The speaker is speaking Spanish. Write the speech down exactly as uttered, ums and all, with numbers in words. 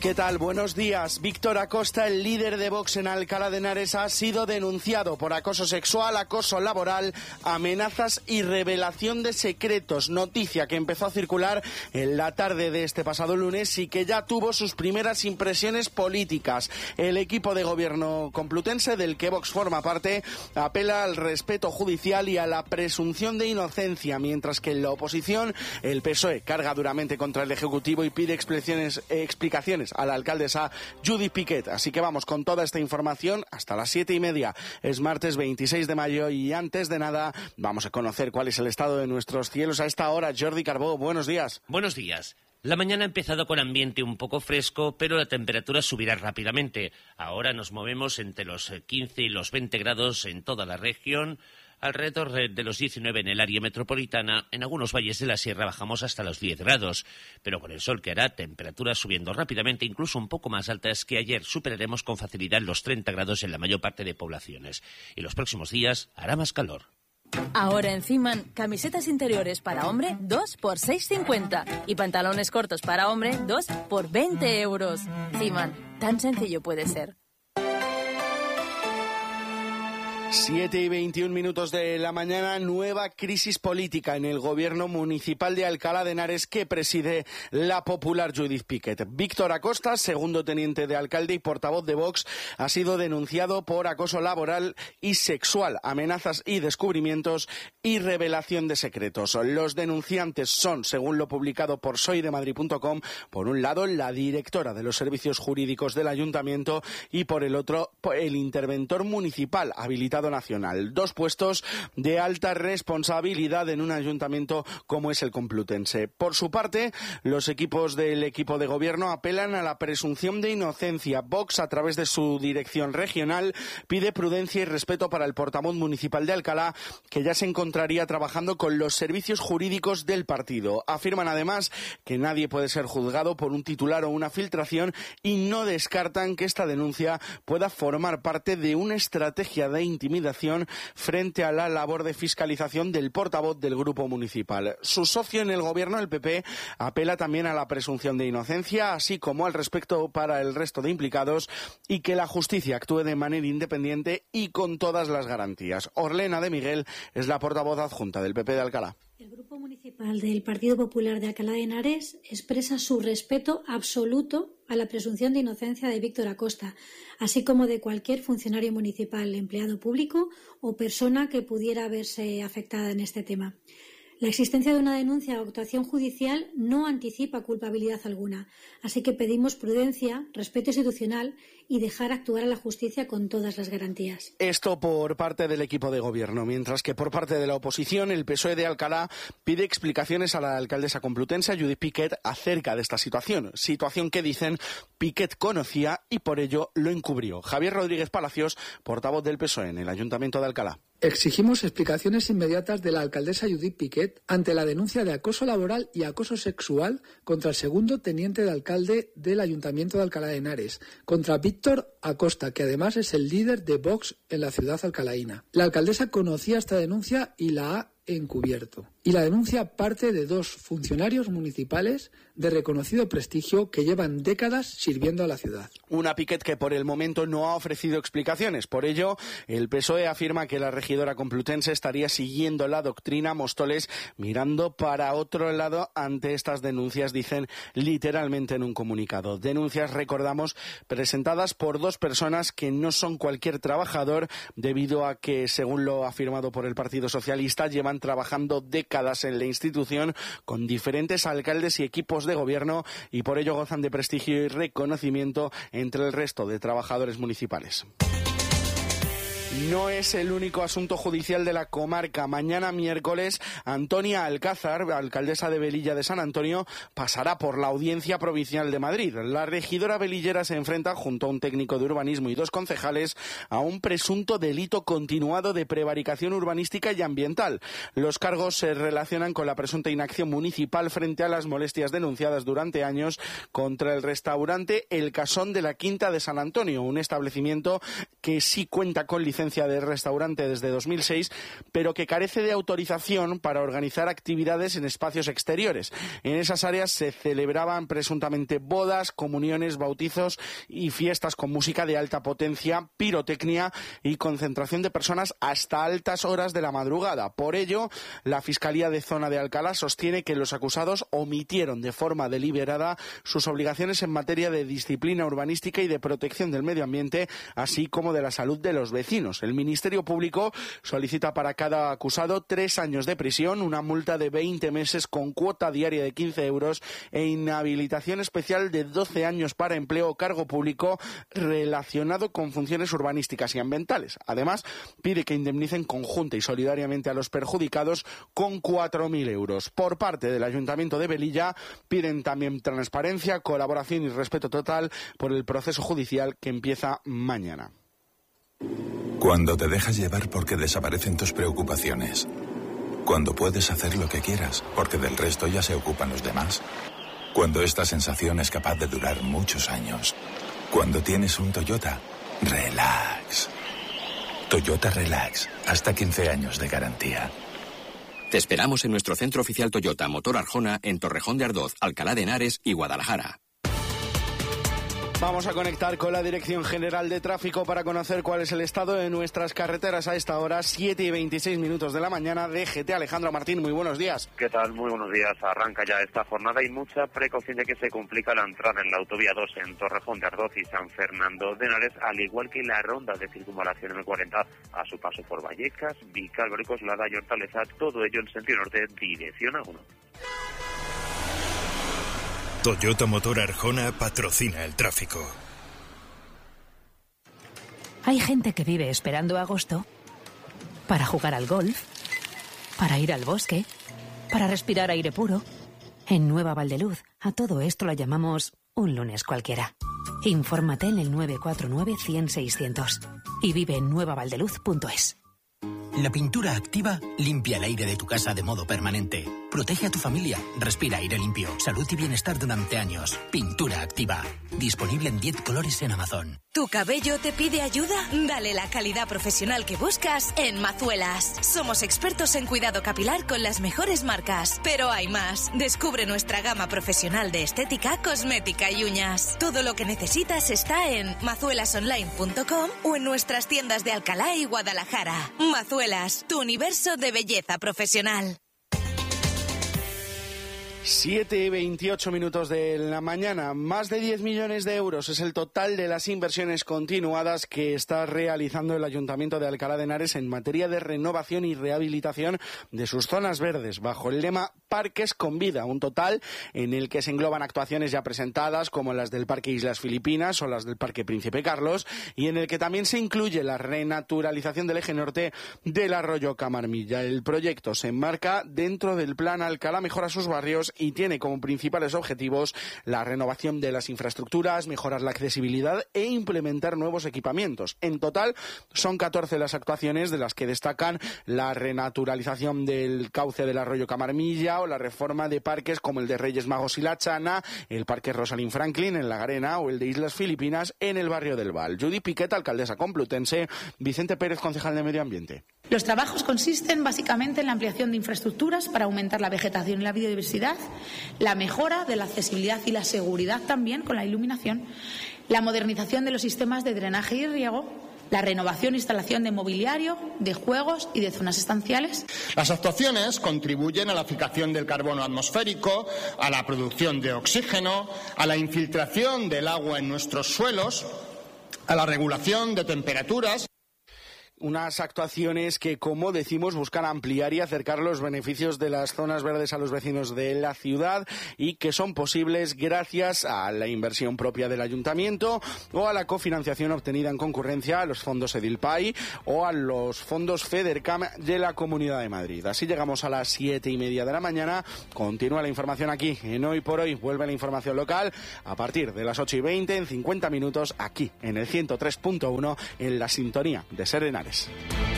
¿Qué tal? Buenos días. Víctor Acosta, el líder de Vox en Alcalá de Henares, ha sido denunciado por acoso sexual, acoso laboral, amenazas y revelación de secretos. Noticia que empezó a circular en la tarde de este pasado lunes y que ya tuvo sus primeras impresiones políticas. El equipo de gobierno complutense, del que Vox forma parte, apela al respeto judicial y a la presunción de inocencia, mientras que en la oposición el P S O E carga duramente contra el Ejecutivo y pide explicaciones, eh, explicaciones a la alcaldesa Judith Piquet. Así que vamos con toda esta información hasta las siete y media. Es martes veintiséis de mayo y antes de nada vamos a conocer cuál es el estado de nuestros cielos a esta hora. Jordi Carbó, buenos días. Buenos días. La mañana ha empezado con ambiente un poco fresco, pero la temperatura subirá rápidamente. Ahora nos movemos entre los quince y los veinte grados en toda la región. Alrededor de los diecinueve en el área metropolitana. En algunos valles de la sierra bajamos hasta los diez grados. Pero con el sol que hará, temperaturas subiendo rápidamente, incluso un poco más altas que ayer. Superaremos con facilidad los treinta grados en la mayor parte de poblaciones. Y los próximos días hará más calor. Ahora en Ciman, camisetas interiores para hombre, dos por seis cincuenta. Y pantalones cortos para hombre, dos por veinte euros. Ciman, tan sencillo puede ser. siete y veintiún minutos de la mañana, nueva crisis política en el gobierno municipal de Alcalá de Henares que preside la popular Judith Piquet. Víctor Acosta, segundo teniente de alcalde y portavoz de Vox, ha sido denunciado por acoso laboral y sexual, amenazas y descubrimientos y revelación de secretos. Los denunciantes son, según lo publicado por soy de madrid punto com, por un lado la directora de los servicios jurídicos del ayuntamiento y por el otro el interventor municipal habilitado nacional. Dos puestos de alta responsabilidad en un ayuntamiento como es el complutense. Por su parte, los equipos del equipo de gobierno apelan a la presunción de inocencia. Vox, a través de su dirección regional, pide prudencia y respeto para el portavoz municipal de Alcalá, que ya se encontraría trabajando con los servicios jurídicos del partido. Afirman además que nadie puede ser juzgado por un titular o una filtración y no descartan que esta denuncia pueda formar parte de una estrategia de intimidación frente a la labor de fiscalización del portavoz del grupo municipal. Su socio en el gobierno, el P P, apela también a la presunción de inocencia, así como al respeto para el resto de implicados y que la justicia actúe de manera independiente y con todas las garantías. Orlena de Miguel es la portavoz adjunta del P P de Alcalá. El Grupo Municipal del Partido Popular de Alcalá de Henares expresa su respeto absoluto a la presunción de inocencia de Víctor Acosta, así como de cualquier funcionario municipal, empleado público o persona que pudiera verse afectada en este tema. La existencia de una denuncia o actuación judicial no anticipa culpabilidad alguna, así que pedimos prudencia, respeto institucional y dejar actuar a la justicia con todas las garantías. Esto por parte del equipo de gobierno, mientras que por parte de la oposición, el P S O E de Alcalá pide explicaciones a la alcaldesa complutense, Judith Piquet, acerca de esta situación. Situación que, dicen, Piquet conocía y por ello lo encubrió. Javier Rodríguez Palacios, portavoz del P S O E en el Ayuntamiento de Alcalá. Exigimos explicaciones inmediatas de la alcaldesa Judith Piquet ante la denuncia de acoso laboral y acoso sexual contra el segundo teniente de alcalde del Ayuntamiento de Alcalá de Henares, contra Víctor Acosta, que además es el líder de Vox en la ciudad alcalaína. La alcaldesa conocía esta denuncia y la ha encubierto. Y la denuncia parte de dos funcionarios municipales de reconocido prestigio que llevan décadas sirviendo a la ciudad. Una Piquet que por el momento no ha ofrecido explicaciones. Por ello, el P S O E afirma que la regidora complutense estaría siguiendo la doctrina Móstoles, mirando para otro lado ante estas denuncias, dicen literalmente en un comunicado. Denuncias, recordamos, presentadas por dos personas que no son cualquier trabajador, debido a que, según lo afirmado por el Partido Socialista, llevan trabajando décadas en la institución con diferentes alcaldes y equipos de gobierno y por ello gozan de prestigio y reconocimiento entre el resto de trabajadores municipales. No es el único asunto judicial de la comarca. Mañana miércoles, Antonia Alcázar, alcaldesa de Velilla de San Antonio, pasará por la Audiencia Provincial de Madrid. La regidora velillera se enfrenta, junto a un técnico de urbanismo y dos concejales, a un presunto delito continuado de prevaricación urbanística y ambiental. Los cargos se relacionan con la presunta inacción municipal frente a las molestias denunciadas durante años contra el restaurante El Casón de la Quinta de San Antonio, un establecimiento que sí cuenta con licencia licencia de restaurante desde dos mil seis, pero que carece de autorización para organizar actividades en espacios exteriores. En esas áreas se celebraban presuntamente bodas, comuniones, bautizos y fiestas con música de alta potencia, pirotecnia y concentración de personas hasta altas horas de la madrugada. Por ello, la Fiscalía de Zona de Alcalá sostiene que los acusados omitieron de forma deliberada sus obligaciones en materia de disciplina urbanística y de protección del medio ambiente, así como de la salud de los vecinos. El Ministerio Público solicita para cada acusado tres años de prisión, una multa de veinte meses con cuota diaria de quince euros e inhabilitación especial de doce años para empleo o cargo público relacionado con funciones urbanísticas y ambientales. Además, pide que indemnicen conjunta y solidariamente a los perjudicados con cuatro mil euros. Por parte del Ayuntamiento de Velilla, piden también transparencia, colaboración y respeto total por el proceso judicial que empieza mañana. Cuando te dejas llevar porque desaparecen tus preocupaciones. Cuando puedes hacer lo que quieras, porque del resto ya se ocupan los demás. Cuando esta sensación es capaz de durar muchos años. Cuando tienes un Toyota, relax. Toyota Relax, hasta quince años de garantía. Te esperamos en nuestro centro oficial Toyota Motor Arjona en Torrejón de Ardoz, Alcalá de Henares y Guadalajara. Vamos a conectar con la Dirección General de Tráfico para conocer cuál es el estado de nuestras carreteras a esta hora, siete y veintiséis minutos de la mañana. D G T, Alejandro Martín, muy buenos días. ¿Qué tal? Muy buenos días. Arranca ya esta jornada y mucha precaución de que se complica la entrada en la autovía dos en Torrejón de Ardoz y San Fernando de Henares, al igual que la ronda de circunvalación M cuarenta a su paso por Vallecas, Vicálvaro y Coslada y Hortaleza, todo ello en sentido norte, dirección A uno. Toyota Motor Arjona patrocina el tráfico. Hay gente que vive esperando agosto para jugar al golf, para ir al bosque, para respirar aire puro. En Nueva Valdeluz, a todo esto lo llamamos un lunes cualquiera. Infórmate en el nueve cuatro nueve, cien, seiscientos y vive en nueva valdeluz punto es. La pintura activa limpia el aire de tu casa de modo permanente. Protege a tu familia. Respira aire limpio. Salud y bienestar durante años. Pintura activa. Disponible en diez colores en Amazon. ¿Tu cabello te pide ayuda? Dale la calidad profesional que buscas en Mazuelas. Somos expertos en cuidado capilar con las mejores marcas. Pero hay más. Descubre nuestra gama profesional de estética, cosmética y uñas. Todo lo que necesitas está en mazuelas online punto com o en nuestras tiendas de Alcalá y Guadalajara. Mazuelas, tu universo de belleza profesional. siete y veintiocho minutos de la mañana. Más de diez millones de euros es el total de las inversiones continuadas que está realizando el Ayuntamiento de Alcalá de Henares en materia de renovación y rehabilitación de sus zonas verdes, bajo el lema Parques con Vida, un total en el que se engloban actuaciones ya presentadas como las del Parque Islas Filipinas o las del Parque Príncipe Carlos, y en el que también se incluye la renaturalización del eje norte del arroyo Camarmilla. El proyecto se enmarca dentro del plan Alcalá Mejora sus barrios y tiene como principales objetivos la renovación de las infraestructuras, mejorar la accesibilidad e implementar nuevos equipamientos. En total son catorce las actuaciones, de las que destacan la renaturalización del cauce del arroyo Camarmilla o la reforma de parques como el de Reyes Magos y La Chana, el Parque Rosalind Franklin en La Garena o el de Islas Filipinas en el barrio del Val. Judy Piquet, alcaldesa complutense, Vicente Pérez, concejal de Medio Ambiente. Los trabajos consisten básicamente en la ampliación de infraestructuras para aumentar la vegetación y la biodiversidad, la mejora de la accesibilidad y la seguridad también con la iluminación, la modernización de los sistemas de drenaje y riego, la renovación e instalación de mobiliario, de juegos y de zonas estanciales. Las actuaciones contribuyen a la fijación del carbono atmosférico, a la producción de oxígeno, a la infiltración del agua en nuestros suelos, a la regulación de temperaturas. Unas actuaciones que, como decimos, buscan ampliar y acercar los beneficios de las zonas verdes a los vecinos de la ciudad y que son posibles gracias a la inversión propia del ayuntamiento o a la cofinanciación obtenida en concurrencia a los fondos Edilpay o a los fondos FEDERCAM de la Comunidad de Madrid. Así llegamos a las siete y media de la mañana. Continúa la información aquí en Hoy por Hoy. Vuelve la información local a partir de las ocho y veinte en cincuenta minutos aquí en el ciento tres punto uno en la sintonía de Ser Henares.